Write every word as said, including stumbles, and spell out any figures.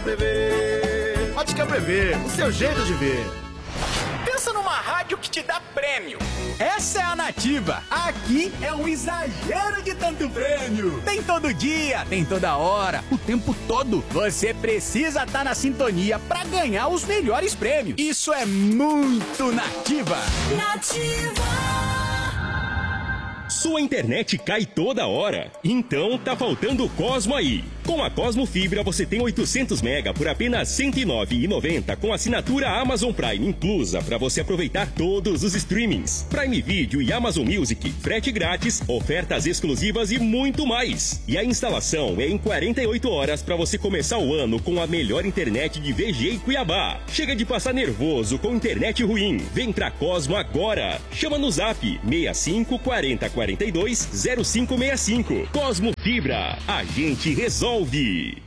Prevê. Ótica Prevê, o seu jeito de ver. Pensa numa rádio que te dá prêmio. Essa é a Nativa. Aqui é um exagero de tanto prêmio. Tem todo dia, tem toda hora, o tempo todo. Você precisa estar na sintonia para ganhar os melhores prêmios. Isso é muito Nativa. Nativa. Sua internet cai toda hora? Então tá faltando o Cosmo aí. Com a Cosmo Fibra você tem oitocentos mega por apenas cento e nove reais e noventa centavos com assinatura Amazon Prime inclusa para você aproveitar todos os streamings. Prime Video e Amazon Music, frete grátis, ofertas exclusivas e muito mais. E a instalação é em quarenta e oito horas para você começar o ano com a melhor internet de V G e Cuiabá. Chega de passar nervoso com internet ruim. Vem pra Cosmo agora. Chama no Zap seis cinco quarenta quarenta e dois zero cinco seis cinco. Cosmo Fibra. A gente resolve.